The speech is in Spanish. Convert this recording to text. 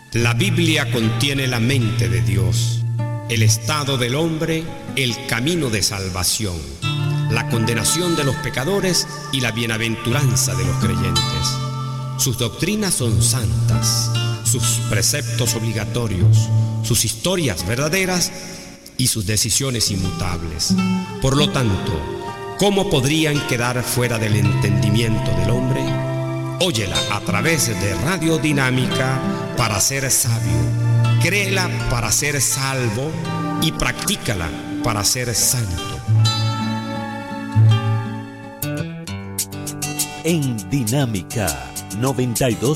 La Biblia contiene la mente de Dios, el estado del hombre, el camino de salvación, la condenación de los pecadores y la bienaventuranza de los creyentes. Sus doctrinas son santas, sus preceptos obligatorios, sus historias verdaderas y sus decisiones inmutables. Por lo tanto, ¿cómo podrían quedar fuera del entendimiento del hombre? Óyela a través de Radio Dinámica para ser sabio, créela para ser salvo y practícala para ser santo. En Dinámica 92.